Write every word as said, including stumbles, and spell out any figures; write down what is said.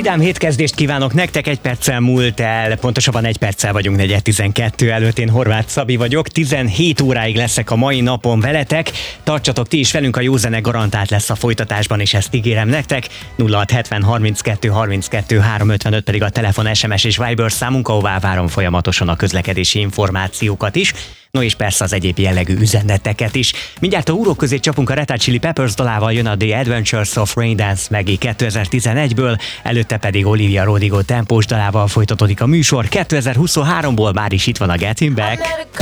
Vidám hétkezdést kívánok nektek, egy perccel múlt el, pontosabban egy perccel vagyunk negyven tizenkettő előtt, én Horváth Szabi vagyok, tizenhét óráig leszek a mai napon veletek, tartsatok ti is velünk, a jó zene garantált lesz a folytatásban, és ezt ígérem nektek, nulla hat hetven harminckettő harminckettő háromszázötvenöt pedig a telefon, es em es és Viber számunk, ahová várom folyamatosan a közlekedési információkat is, no és persze az egyéb jellegű üzeneteket is. Mindjárt a úrók közé csapunk, a Red Hot Chili Peppers dalával jön a The Adventures of Rain Dance Maggie kétezer-tizenegyből, előtte pedig Olivia Rodrigo tempós dalával folytatódik a műsor. kétezer-huszonháromból már is itt van a Getting Back.